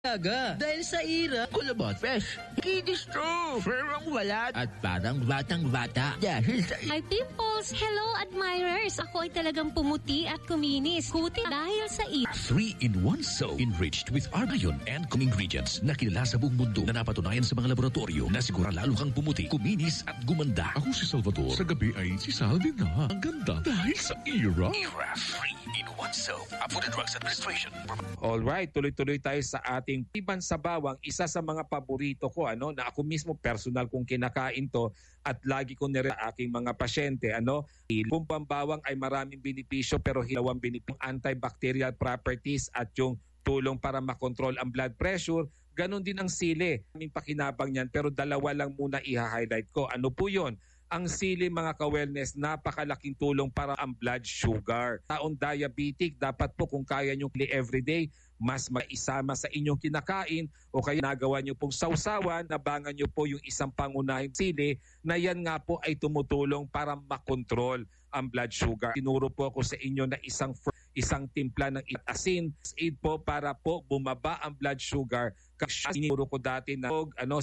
Aga, dahil sa ira, kulabot, fresh, kiddies true, firmang walat, at parang batang-bata dahil sa Hi, pimples! Hello, admirers! Ako ay talagang pumuti at kuminis. Kuti dahil sa ira. 3-in-1 soap enriched with argan and ingredients na kilala sa buong mundo na napatunayan sa mga laboratorio na sigura lalo kang pumuti, kuminis at gumanda. Ako si Salvador. Sa gabi ay si Salvi na. Ang ganda dahil sa ira. Era 3-in-1 soap. Food and Drugs Administration. Alright, tuloy-tuloy tayo sa ating Tiban sa Bawang. Isa sa mga paborito ko, na ako mismo personal kong kinakain to at lagi ko nire sa aking mga pasyente. Yung pambawang ay maraming benepisyo pero hilawang benepisyo, antibacterial properties at yung tulong para makontrol ang blood pressure. Ganon din ang sili. Aming pakinabang yan pero dalawa lang muna i-highlight ko. Ano po yun? Ang sili, mga ka-wellness, napakalaking tulong para ang blood sugar. Taong diabetic, dapat po kung kaya nyo everyday, mas maisama sa inyong kinakain o kaya nagawa nyo pong sausawan, nabangan nyo po yung isang pangunahing sili na yan nga po ay tumutulong para makontrol ang blood sugar. Tinuro po ako sa inyo na isang timpla ng asin, aid po para po bumaba ang blood sugar. Kasi tinuro ko dati na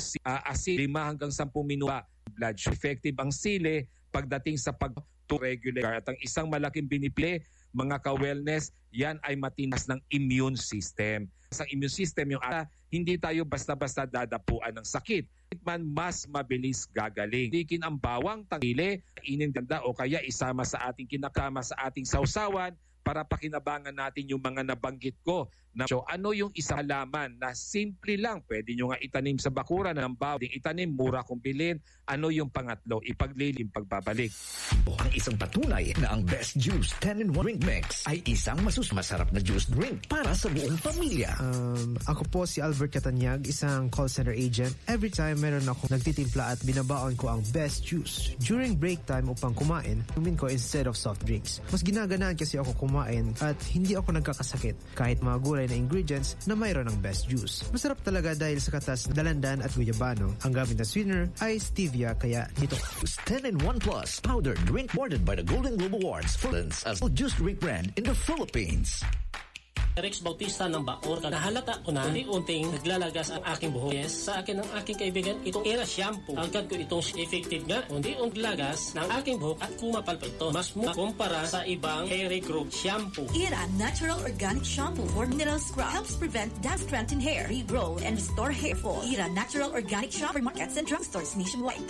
asin 5 hanggang 10 minuto blood sugar. Effective ang sili pagdating sa pag-regulate. At ang isang malaking binipili, mga ka-wellness, yan ay matinas ng immune system. Sa immune system, hindi tayo basta-basta dadapuan ng sakit. Man, mas mabilis gagaling. Tikin ang bawang, tangili, inin ganda o kaya isama sa ating kinakama sa ating sausawan para pakinabangan natin yung mga nabanggit ko. So, ano yung isa halaman na simple lang, pwede nyo nga itanim sa bakuran ng bawang, itanim, mura kong bilhin. Ano yung pangatlo? Ipaglilim pagbabalik. Ang isang patunay na ang best juice 10-in-1 drink mix ay isang masarap na juice drink para sa buong pamilya. Ako po si Albert Catanyag, isang call center agent. Every time meron ako nagtitimpla at binabaon ko ang best juice. During break time upang kumain, umin ko instead of soft drinks. Mas ginaganaan kasi ako kumain at hindi ako nagkakasakit kahit mga gulay na ingredients na mayroon ng best juice. Masarap talaga dahil sa katas na dalandan at guyabano. Ang gamit na sweetener ay stevia kaya nito. 10-in-1 Plus powder drink awarded by the Golden Globe Awards for as a juice drink brand in the Philippines. Rex Bautista ng Baor, nahalata ko na unti-unting naglalagas ang aking buhok. Yes, sa akin ng aking kaibigan, itong Era Shampoo. Agad ko itong effective nga, unti-unting lagas ng aking buhok at kumapal pa ito. Mas mura kumpara sa ibang hair regrowth shampoo. Era Natural Organic Shampoo for Mineral Scrub helps prevent damp strengthen hair, regrow, and restore hair fall. Era Natural Organic Shampoo markets and drugstores nationwide.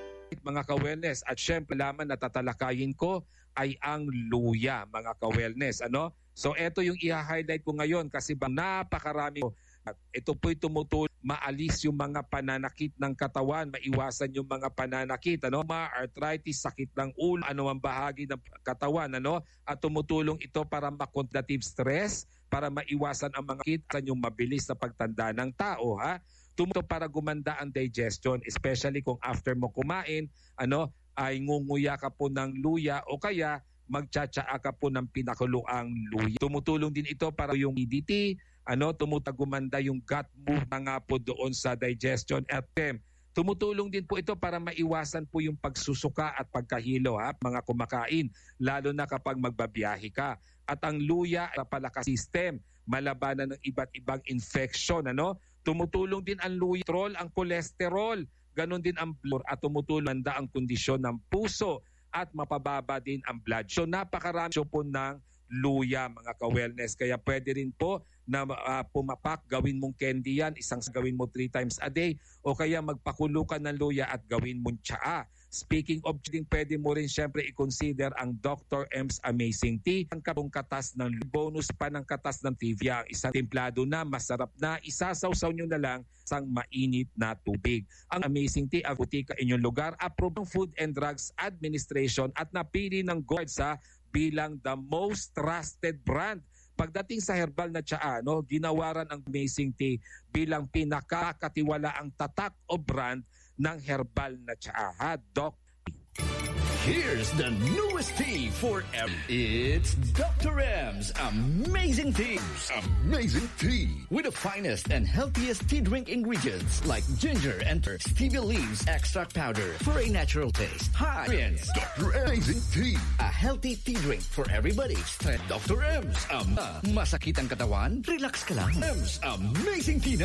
Mga ka-wellness, at syempre laman na tatalakayin ko ay ang luya, mga ka-wellness. So ito yung i-highlight ko ngayon kasi napakarami. Ito po'y tumutulong maalis yung mga pananakit ng katawan, maiwasan yung mga pananakit, arthritis, sakit ng ulo, ang bahagi ng katawan, at tumutulong ito para makontrative stress, para maiwasan ang mga sakit, yung mabilis na pagtanda ng tao, Tumutulong para gumanda ang digestion, especially kung after mo kumain, ay ngunguya ka po ng luya o kaya magtsatsaa ka po ng pinakuluang luya. Tumutulong din ito para yung acidity, tumutagumanda yung gut move na nga po doon sa digestion at tumutulong din po ito para maiwasan po yung pagsusuka at pagkahilo, mga kumakain, lalo na kapag magbabiyahe ka. At ang luya ay palakas system, malabanan ng iba't ibang infection, Tumutulong din ang luya, ang kolesterol, ganon din ang blood at tumutulong ang kondisyon ng puso at mapababa din ang blood. So napakarami po ng luya, mga ka-wellness. Kaya pwede rin po na pumapak, gawin mong candy yan, gawin mo 3 times a day o kaya magpakulukan ng luya at gawin mong tsaa. Speaking of din, pwede mo rin syempre i-consider ang Dr. M's Amazing Tea. Ang kapong katas ng bonus pa ng katas ng stevia. Isang templado na, masarap na, isasawsaw nyo na lang sa mainit na tubig. Ang Amazing Tea, abuti ka inyong lugar, approved ng Food and Drugs Administration at napili ng GORDSA bilang the most trusted brand. Pagdating sa herbal na tsaa, ginawaran ang Amazing Tea bilang pinakakatiwalaang tatak o brand ng herbal na tsaa. Doc. Here's the newest tea for It's Dr. M's Amazing Tea. Amazing tea. With the finest and healthiest tea drink ingredients like ginger and stevia leaves extract powder for a natural taste. Hi, friends. Dr. Amazing Tea. A healthy tea drink for everybody. Dr. M's. Masakit ang katawan? Relax ka lang. M's Amazing Tea na.